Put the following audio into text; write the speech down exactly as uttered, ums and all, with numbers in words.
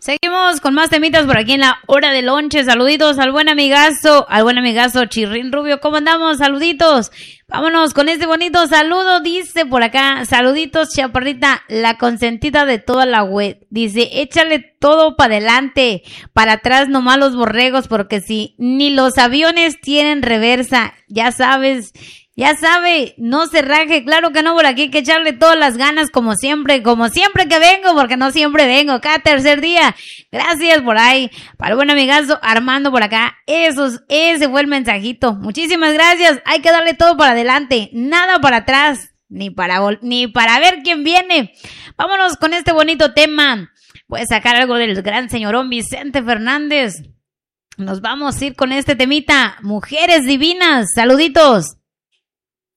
Seguimos con más temitas por aquí en la hora de lonche. Saluditos al buen amigazo, al buen amigazo Chirrín Rubio. ¿Cómo andamos? Saluditos. Vámonos con este bonito saludo. Dice por acá, saluditos, chaparrita, la consentida de toda la web. Dice, échale todo para adelante, para atrás nomás los borregos, porque si ni los aviones tienen reversa, ya sabes... Ya sabe, no se raje, claro que no, por aquí hay que echarle todas las ganas como siempre, como siempre que vengo, porque no siempre vengo, cada tercer día. Gracias por ahí, para el buen amigazo Armando por acá, esos, ese fue el mensajito. Muchísimas gracias, hay que darle todo para adelante, nada para atrás, ni para, ni para ver quién viene. Vámonos con este bonito tema, puedes sacar algo del gran señorón Vicente Fernández. Nos vamos a ir con este temita, Mujeres Divinas, saluditos.